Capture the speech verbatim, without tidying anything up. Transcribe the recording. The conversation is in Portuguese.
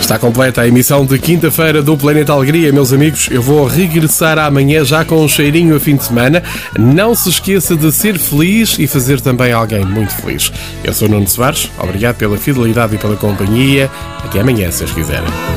Está completa a emissão de quinta-feira do Planeta Alegria, meus amigos. Eu vou regressar amanhã já com um cheirinho a fim de semana. Não se esqueça de ser feliz e fazer também alguém muito feliz. Eu sou Nuno Soares, obrigado pela fidelidade e pela companhia. Até amanhã, se os quiserem.